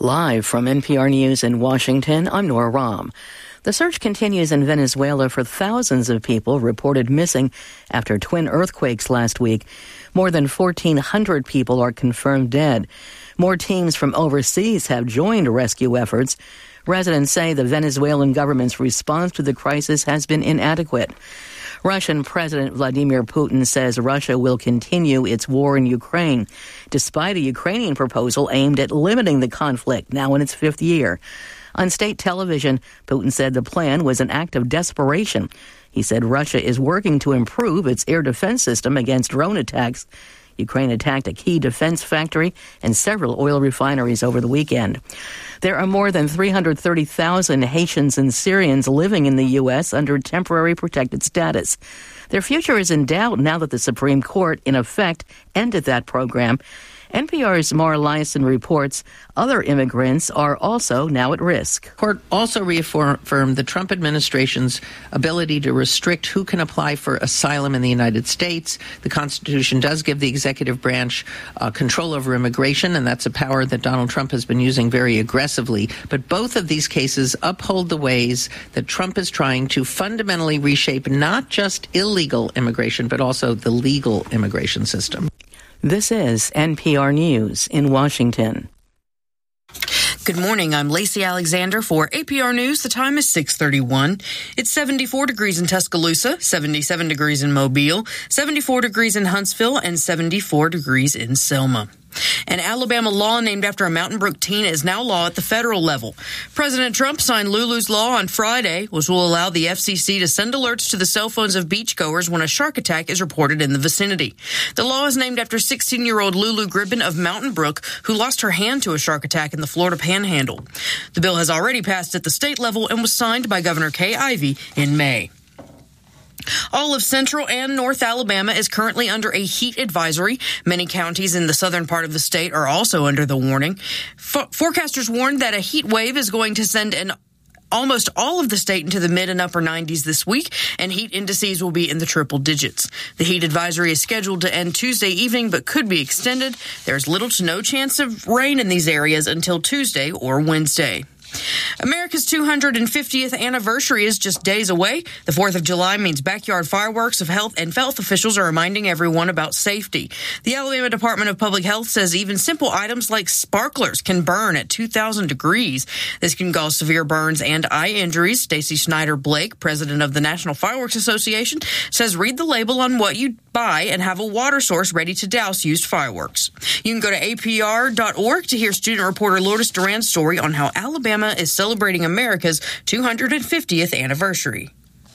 Live from NPR News in Washington, I'm Nora Rahm. The search continues in Venezuela for thousands of people reported missing after twin earthquakes last week. More than 1,400 people are confirmed dead. More teams from overseas have joined rescue efforts. Residents say the Venezuelan government's response to the crisis has been inadequate. Russian President Vladimir Putin says Russia will continue its war in Ukraine, despite a Ukrainian proposal aimed at limiting the conflict, now in its fifth year. On state television, Putin said the plan was an act of desperation. He said Russia is working to improve its air defense system against drone attacks. Ukraine attacked a key defense factory and several oil refineries over the weekend. There are more than 330,000 Haitians and Syrians living in the U.S. under temporary protected status. Their future is in doubt now that the Supreme Court, in effect, ended that program. NPR's Mara Liasson reports other immigrants are also now at risk. Court also reaffirmed the Trump administration's ability to restrict who can apply for asylum in the United States. The Constitution does give the executive branch control over immigration, and that's a power that Donald Trump has been using very aggressively. But both of these cases uphold the ways that Trump is trying to fundamentally reshape not just illegal immigration, but also the legal immigration system. This is NPR News in Washington. Good morning. I'm Lacey Alexander for APR News. The time is 6:31. It's 74 degrees in Tuscaloosa, 77 degrees in Mobile, 74 degrees in Huntsville, and 74 degrees in Selma. An Alabama law named after a Mountain Brook teen is now law at the federal level. President Trump signed Lulu's law on Friday, which will allow the FCC to send alerts to the cell phones of beachgoers when a shark attack is reported in the vicinity. The law is named after 16-year-old Lulu Gribben of Mountain Brook, who lost her hand to a shark attack in the Florida Panhandle. The bill has already passed at the state level and was signed by Governor Kay Ivey in May. All of central and north Alabama is currently under a heat advisory. Many counties in the southern part of the state are also under the warning. Forecasters warned that a heat wave is going to send almost all of the state into the mid and upper 90s this week, and heat indices will be in the triple digits. The heat advisory is scheduled to end Tuesday evening, but could be extended. There's little to no chance of rain in these areas until Tuesday or Wednesday. America's 250th anniversary is just days away. The 4th of July means backyard fireworks. Health officials are reminding everyone about safety. The Alabama Department of Public Health says even simple items like sparklers can burn at 2,000 degrees. This can cause severe burns and eye injuries. Stacy Snyder Blake, president of the National Fireworks Association, says read the label on what you buy and have a water source ready to douse used fireworks. You can go to apr.org to hear student reporter Lourdes Duran's story on how Alabama is celebrating America's 250th anniversary.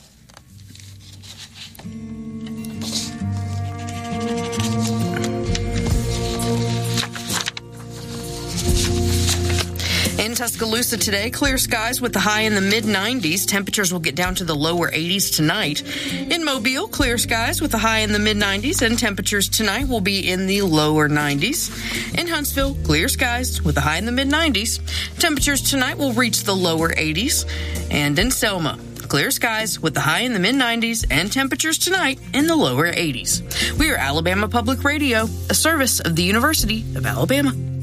In Tuscaloosa today, clear skies with the high in the mid-90s. Temperatures will get down to the lower 80s tonight. In Mobile, clear skies with the high in the mid-90s, and temperatures tonight will be in the lower 90s. In Huntsville, clear skies with the high in the mid-90s. Temperatures tonight will reach the lower 80s. And in Selma, clear skies with the high in the mid-90s and temperatures tonight in the lower 80s. We are Alabama Public Radio, a service of the University of Alabama.